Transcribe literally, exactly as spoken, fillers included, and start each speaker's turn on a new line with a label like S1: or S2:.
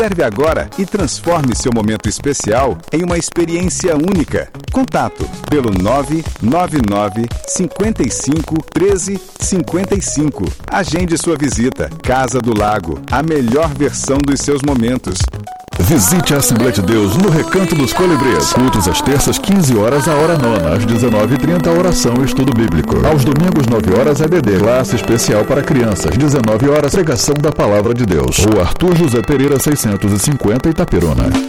S1: Reserve agora e transforme seu momento especial em uma experiência única. Contato pelo nove nove nove, cinco cinco, um três cinco cinco. Agende sua visita. Casa do Lago, a melhor versão dos seus momentos.
S2: Visite a Assembleia de Deus no Recanto dos Colibris. Cultos às terças, quinze horas, a hora nona. Às dezenove e trinta, oração e estudo bíblico. Aos domingos, nove horas, E B D. Classe especial para crianças. dezenove horas, pregação da Palavra de Deus. Rua Arthur José Pereira, seiscentos e cinquenta, Itaperuna.